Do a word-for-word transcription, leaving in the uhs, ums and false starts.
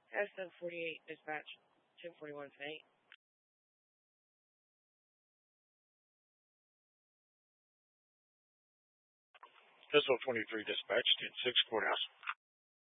S ten forty-eight dispatch. ten forty-one Saint. Pistol twenty-three dispatch, ten six courthouse.